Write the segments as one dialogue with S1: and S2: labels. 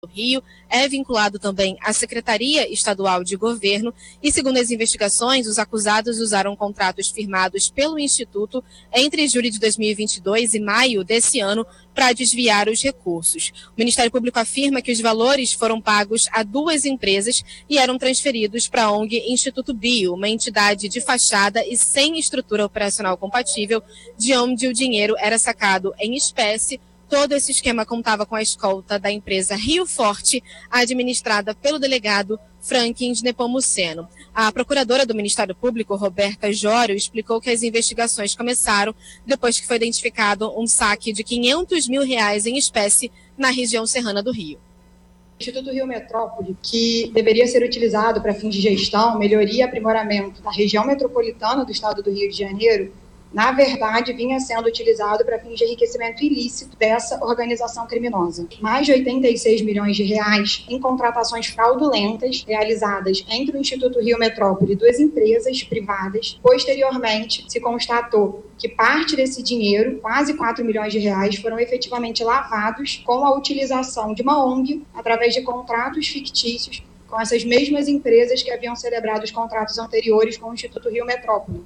S1: do Rio, é vinculado também à Secretaria Estadual de Governo e, segundo as investigações, os acusados usaram contratos firmados pelo Instituto entre julho de 2022 e maio desse ano para desviar os recursos. O Ministério Público afirma que os valores foram pagos a duas empresas e eram transferidos para a ONG Instituto Bio, uma entidade de fachada e sem estrutura operacional compatível, de onde o dinheiro era sacado em espécie. Todo esse esquema contava com a escolta da empresa Rio Forte, administrada pelo delegado Franklin Nepomuceno. A procuradora do Ministério Público, Roberta Jório, explicou que as investigações começaram depois que foi identificado um saque de R$500 mil em espécie na região serrana do Rio.
S2: O Instituto Rio Metrópole, que deveria ser utilizado para fins de gestão, melhoria e aprimoramento da região metropolitana do estado do Rio de Janeiro, na verdade, vinha sendo utilizado para fins de enriquecimento ilícito dessa organização criminosa. Mais de R$86 milhões em contratações fraudulentas realizadas entre o Instituto Rio Metrópole e duas empresas privadas. Posteriormente, se constatou que parte desse dinheiro, quase R$4 milhões, foram efetivamente lavados com a utilização de uma ONG através de contratos fictícios com essas mesmas empresas que haviam celebrado os contratos anteriores com o Instituto Rio Metrópole.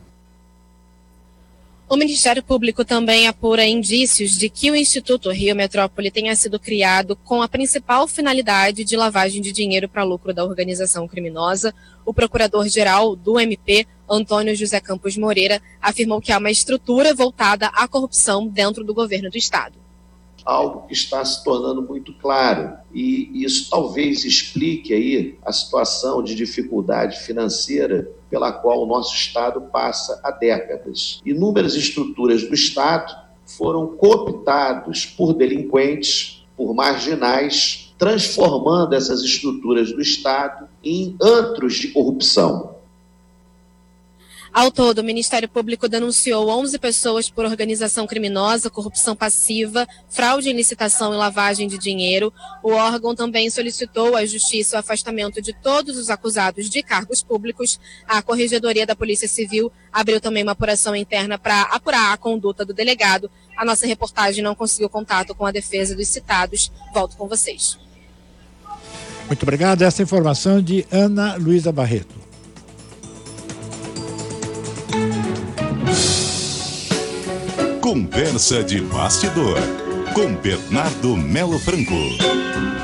S1: O Ministério Público também apura indícios de que o Instituto Rio Metrópole tenha sido criado com a principal finalidade de lavagem de dinheiro para lucro da organização criminosa. O procurador-geral do MP, Antônio José Campos Moreira, afirmou que há uma estrutura voltada à corrupção dentro do governo do Estado.
S3: Algo que está se tornando muito claro, e isso talvez explique aí a situação de dificuldade financeira pela qual o nosso Estado passa há décadas. Inúmeras estruturas do Estado foram cooptadas por delinquentes, por marginais, transformando essas estruturas do Estado em antros de corrupção.
S1: Ao todo, o Ministério Público denunciou 11 pessoas por organização criminosa, corrupção passiva, fraude em licitação e lavagem de dinheiro. O órgão também solicitou à Justiça o afastamento de todos os acusados de cargos públicos. A Corregedoria da Polícia Civil abriu também uma apuração interna para apurar a conduta do delegado. A nossa reportagem não conseguiu contato com a defesa dos citados. Volto com vocês.
S4: Muito obrigado. Essa informação de Ana Luísa Barreto.
S5: Conversa de bastidor, com Bernardo Melo Franco.